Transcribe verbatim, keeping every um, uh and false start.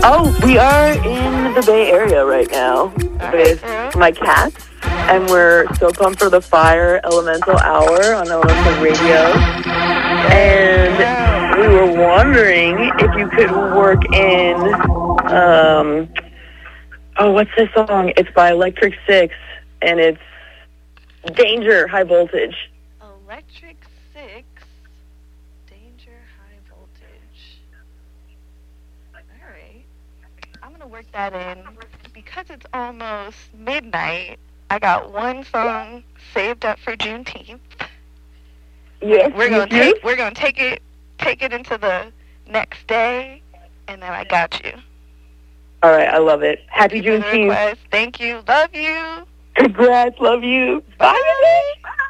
Oh, we are in the Bay Area right now All with right, my cats, and we're so pumped for the Fire Elemental Hour on Elemental Radio. And we were wondering if you could work in, um, oh, what's this song? It's by Electric Six, and it's Danger, High Voltage. Electric Six, Danger, High Voltage. All right. I'm going to work that in. Because it's almost midnight, I got one song saved up for Juneteenth. Yes, We're going to you take we're going to take it take it into the next day, and then I got you. All right, I love it. Happy Thank you for the Juneteenth. request. Thank you. Love you. Congrats, love you. Bye, Bye. Bye.